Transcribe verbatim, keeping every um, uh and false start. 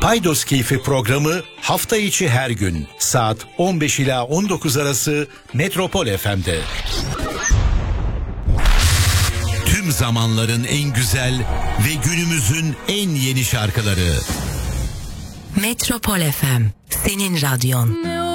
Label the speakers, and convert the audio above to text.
Speaker 1: Paydos Keyfi programı hafta içi her gün saat on beş ila on dokuz arası Metropol F M'de. Tüm zamanların en güzel ve günümüzün en yeni şarkıları.
Speaker 2: Metropol F M, senin radyon.